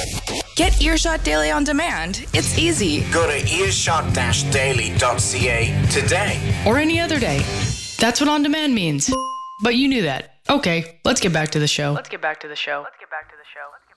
Get Earshot Daily on demand. It's easy. Go to earshot-daily.ca today. Or any other day. That's what on demand means. But you knew that. Okay, let's get back to the show. Let's get back to the show.